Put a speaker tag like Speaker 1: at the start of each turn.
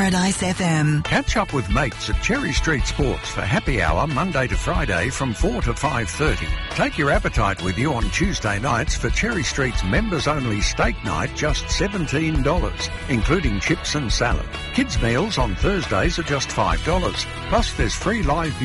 Speaker 1: Paradise FM.
Speaker 2: Catch up with mates at Cherry Street Sports for happy hour Monday to Friday from 4 to 5:30. Take your appetite with you on Tuesday nights for Cherry Street's members-only steak night, just $17, including chips and salad. Kids' meals on Thursdays are just $5. Plus there's free live